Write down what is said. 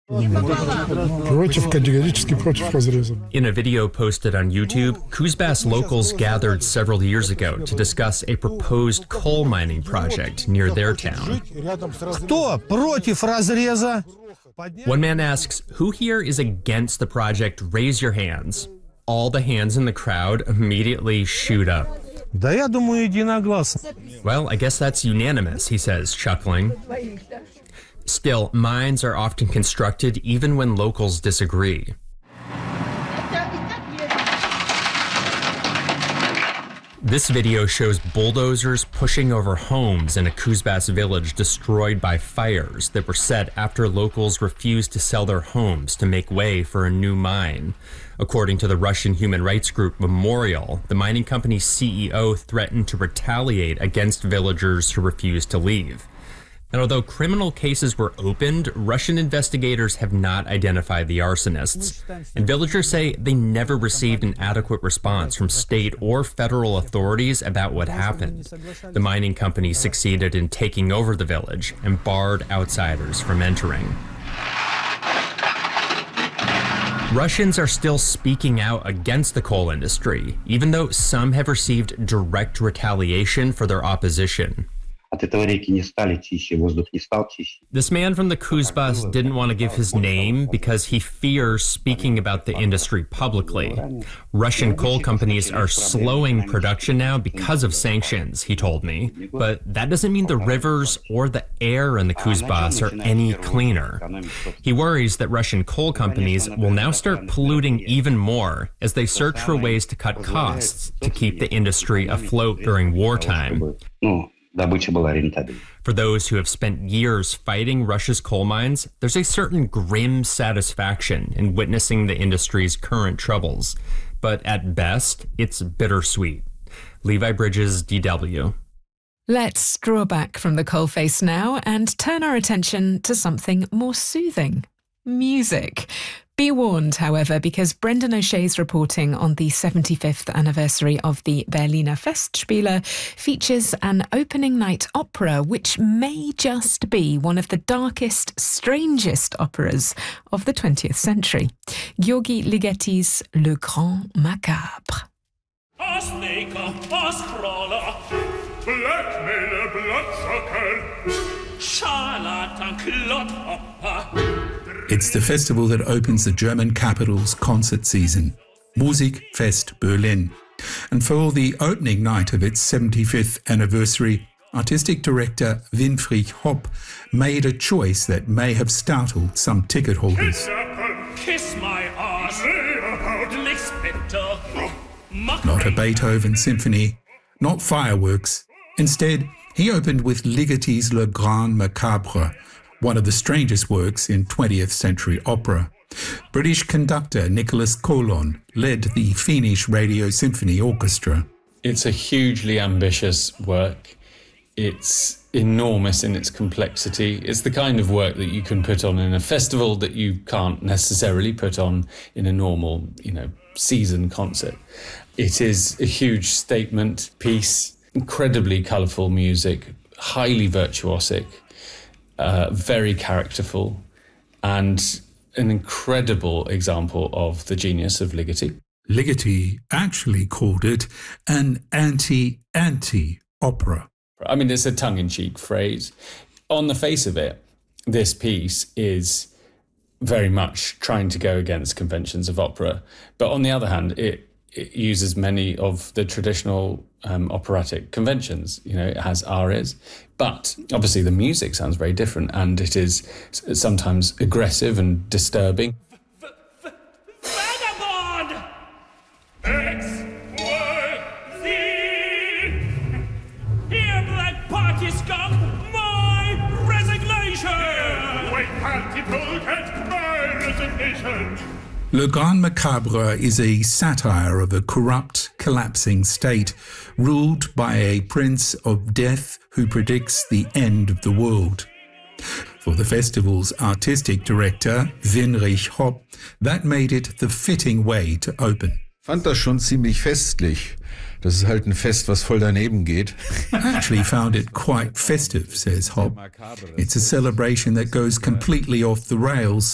In a video posted on YouTube, Kuzbass locals gathered several years ago to discuss a proposed coal mining project near their town. One man asks, "Who here is against the project? Raise your hands." All the hands in the crowd immediately shoot up. Well, I guess that's unanimous, he says, chuckling. Still, mines are often constructed even when locals disagree. This video shows bulldozers pushing over homes in a Kuzbass village destroyed by fires that were set after locals refused to sell their homes to make way for a new mine. According to the Russian human rights group Memorial, the mining company's CEO threatened to retaliate against villagers who refused to leave. And although criminal cases were opened, Russian investigators have not identified the arsonists. And villagers say they never received an adequate response from state or federal authorities about what happened. The mining company succeeded in taking over the village and barred outsiders from entering. Russians are still speaking out against the coal industry, even though some have received direct retaliation for their opposition. This man from the Kuzbass didn't want to give his name because he fears speaking about the industry publicly. Russian coal companies are slowing production now because of sanctions, he told me. But that doesn't mean the rivers or the air in the Kuzbass are any cleaner. He worries that Russian coal companies will now start polluting even more as they search for ways to cut costs to keep the industry afloat during wartime. For those who have spent years fighting Russia's coal mines, there's a certain grim satisfaction in witnessing the industry's current troubles. But at best, it's bittersweet. Levi Bridges, DW. Let's draw back from the coalface now and turn our attention to something more soothing. Music. Be warned, however, because Brendan O'Shea's reporting on the 75th anniversary of the Berliner Festspiele features an opening night opera which may just be one of the darkest, strangest operas of the 20th century. György Ligetti's Le Grand Macabre. Blackmailer, bloodsucker, charlatan, clodhopper. It's the festival that opens the German capital's concert season, Musikfest Berlin. And for the opening night of its 75th anniversary, artistic director Winfried Hopp made a choice that may have startled some ticket holders. Kiss my ass. Not a Beethoven symphony, not fireworks. Instead, he opened with Ligetti's Le Grand Macabre, one of the strangest works in 20th century opera. British conductor Nicholas Colon led the Finnish Radio Symphony Orchestra. It's a hugely ambitious work. It's enormous in its complexity. It's the kind of work that you can put on in a festival that you can't necessarily put on in a normal, season concert. It is a huge statement piece, incredibly colourful music, highly virtuosic, very characterful, and an incredible example of the genius of Ligeti. Ligeti actually called it an anti-opera. I mean, it's a tongue-in-cheek phrase. On the face of it, this piece is very much trying to go against conventions of opera. But on the other hand, it uses many of the traditional operatic conventions. It has arias, but obviously the music sounds very different, and it is sometimes aggressive and disturbing. Vagabond! X-Y-Z! Here, black party scum, my resignation! White party bullcat, my resignation! Le Grand Macabre is a satire of a corrupt, collapsing state ruled by a prince of death who predicts the end of the world. For the festival's artistic director, Winfried Hopp, that made it the fitting way to open. Fand das schon ziemlich festlich. Das ist halt ein Fest, was voll daneben geht. I actually found it quite festive, says Hopp. It's a celebration that goes completely off the rails.